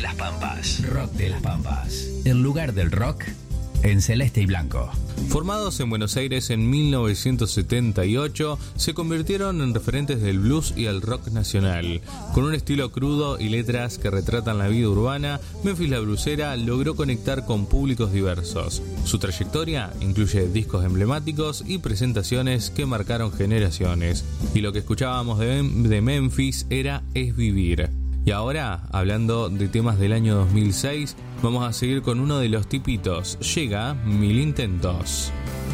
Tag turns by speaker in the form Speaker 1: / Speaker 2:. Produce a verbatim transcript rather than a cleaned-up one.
Speaker 1: las Pampas. Rock de las Pampas. El lugar del rock en celeste y blanco.
Speaker 2: Formados en Buenos Aires en mil novecientos setenta y ocho, se convirtieron en referentes del blues y el rock nacional. Con un estilo crudo y letras que retratan la vida urbana, Memphis la Blusera logró conectar con públicos diversos. Su trayectoria incluye discos emblemáticos y presentaciones que marcaron generaciones. Y lo que escuchábamos de, de Memphis era Es Vivir. Y ahora, hablando de temas del año dos mil seis, vamos a seguir con uno de los tipitos. Llega Mil Intentos.